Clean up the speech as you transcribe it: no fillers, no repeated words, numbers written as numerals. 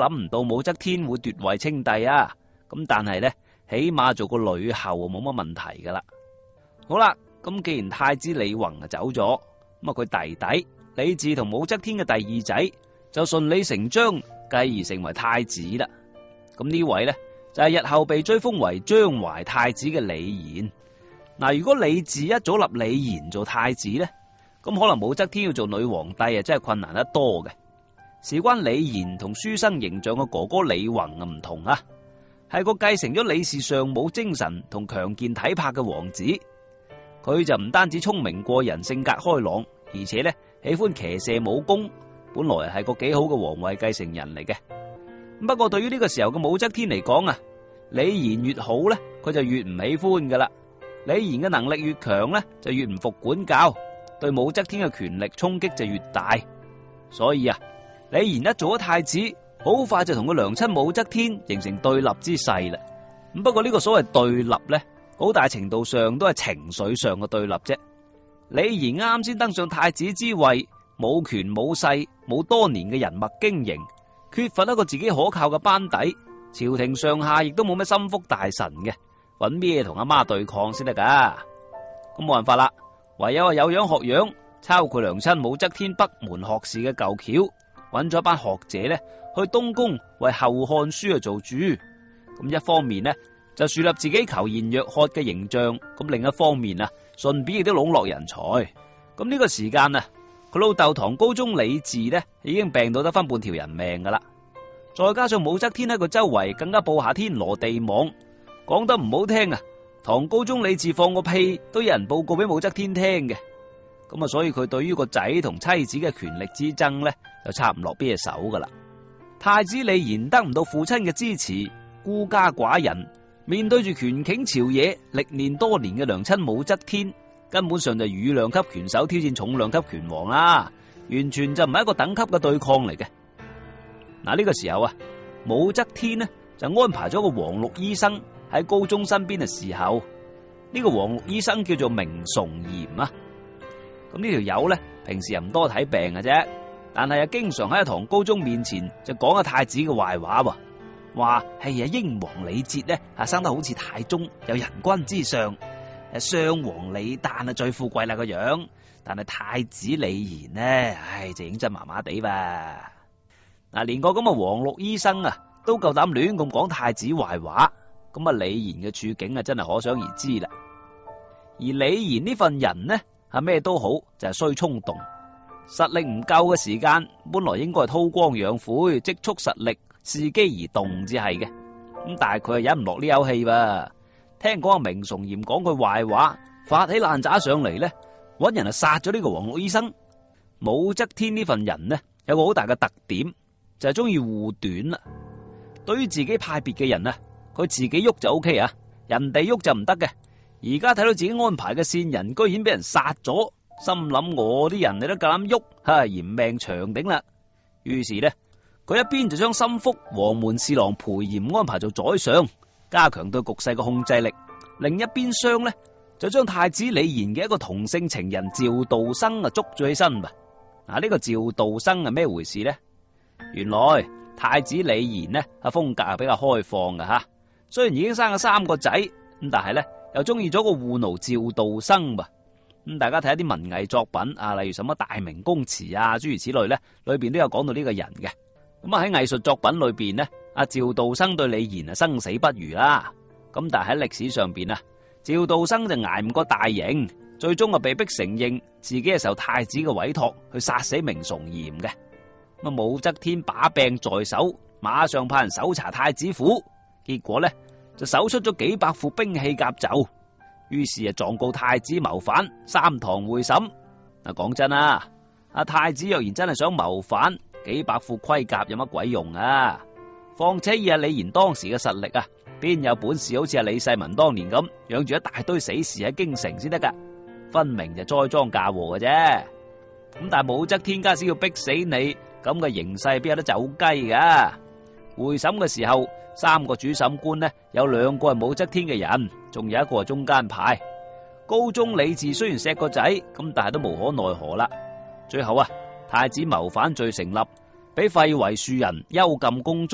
諗唔到武則天會奪位稱帝啊。咁但係呢，起碼做個呂后冇乜問題噶啦。好啦，咁既然太子李弘啊走咗，咁啊佢弟弟李治同武則天嘅第二仔就順理成章繼而成為太子啦。咁呢位呢，就係日後被追封為章懷太子嘅李賢。嗱，如果李治一早立李賢做太子呢，咁可能武則天要做女皇帝啊，真係困難得多嘅。事關李賢同書生形象嘅哥哥李弘啊唔同啊，係個繼承咗李氏上武精神同強健體魄嘅王子。佢就唔單止聰明過人，性格開朗，而且呢喜歡騎射武功，本來係個幾好嘅皇位繼承人嚟嘅。不過對於呢個時候嘅武則天嚟講啊，李賢越好呢，佢就越唔喜歡噶啦。李賢嘅能力越強呢，就越唔服管教，對武則天嘅權力衝擊就越大。所以啊，李賢一做咗太子，好快就同佢娘親武則天形成對立之勢啦。不過呢個所謂對立呢，好大程度上都係情緒上嘅對立啫。李賢啱先登上太子之位，冇權冇勢，冇多年嘅人脈經營，缺乏一個自己可靠嘅班底，朝廷上下亦都冇咩心腹大臣嘅，搵咩同阿媽對抗先得噶？咁冇辦法啦，唯有有樣學樣，抄佢娘親武則天北門學士嘅舊橋，搵咗一班學者呢去東宮為《後漢書》去做主。咁一方面呢就樹立自己求賢若渴嘅形象，咁另一方面啊，順便亦都籠絡人才。咁呢個時間啊，佢老豆唐高宗李治呢已經病到得翻半條人命噶啦，再加上武則天喺個周圍更加布下天羅地網，講得唔好聽啊，唐高宗李治放個屁都有人報告俾武則天聽嘅。咁啊，所以佢對於個仔同妻子嘅權力之爭呢，就插唔落邊隻手噶啦。太子李賢得唔到父親嘅支持，孤家寡人，面對住權傾朝野歷練多年嘅娘親武則天，根本上就羽量級拳手挑戰重量級拳王啦，完全就唔係一個等級嘅對抗嚟嘅。嗱，呢個時候啊，武則天呢就安排咗個黃綠醫生喺高宗身邊嘅時候，呢個黃綠醫生叫做明崇琰啊。咁呢條友呢平時又唔多睇病嘅啫，但係又經常喺唐高宗面前就講阿太子嘅壞話喎，話係英皇李節呢生得好似太宗，有人君之相，雙皇李誕最富貴啦個樣，但係太子李賢呢，就認真麻麻地吧。嗱，連個咁嘅黃綠醫生啊都夠膽亂咁講太子壞話，咁啊李賢嘅處境啊真係可想而知啦。而李賢呢份人呢，咩都好，就係衰衝動，實力唔夠嘅時間，本來應該係韜光養晦，積蓄實力，伺機而動至係嘅。咁但係佢係忍唔落呢口氣噃，聽講阿明崇琰講句壞話，發起爛渣上嚟呢，搵人殺咗呢個黃綠醫生。武則天呢份人呢，有個好大嘅特點，就係中意護短啦。對於自己派別嘅人啊，佢自己喐就 OK 啊，人哋喐就唔得嘅。而家睇到自己安排嘅線人居然俾人殺咗，心諗我啲人你都夠膽喐，嫌命長頂啦。於是呢，佢一邊就將心腹黃門侍郎裴炎安排做宰相，加強對局勢嘅控制力；另一邊廂呢，就將太子李賢嘅一個同性情人趙道生捉咗起身。嗱，呢個趙道生係咩回事呢？原來太子李賢呢風格係比較開放嘅吓，雖然已經生咗3個仔，咁但係呢又中意咗個護奴趙道生噃。咁大家睇一啲文藝作品啊，例如什麼大明宮詞啊，諸如此類呢，裏邊都有講到呢個人嘅。咁啊喺藝術作品裏邊呢，阿趙道生對李賢啊生死不渝啦。咁但係喺歷史上邊啊，趙道生就挨唔過大刑，最終啊被逼承認自己係受太子嘅委託去殺死明崇琰嘅。咁武則天把柄在手，馬上派人搜查太子府，結果呢就搜出咗幾百副兵器甲胄，於是啊狀告太子謀反，3堂會審。嗱，講真啊，阿太子若然真係想謀反，幾百副盔甲有乜鬼用啊？況且以阿李賢當時嘅實力啊，邊有本事好似阿李世民當年咁養住一大堆死士喺京城先得噶？分明就栽贓嫁禍嘅啫。咁但係武則天家先要逼死你，咁嘅形勢邊有得走雞噶？會審嘅時候，3個主審官呢，有2個係武則天嘅人，仲有1個係中間派。高宗李治雖然錫個仔，咁但係都無可奈何啦。最後啊，太子謀反罪成立，俾廢為庶人，幽禁宮中。